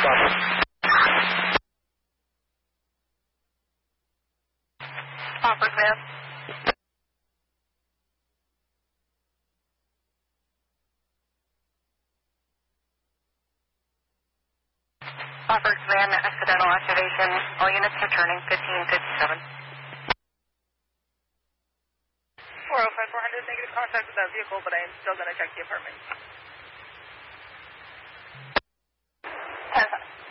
Office van. Office van, accidental activation. All units returning 1557. 405 400, negative contact with that vehicle, but I am still going to check the apartment.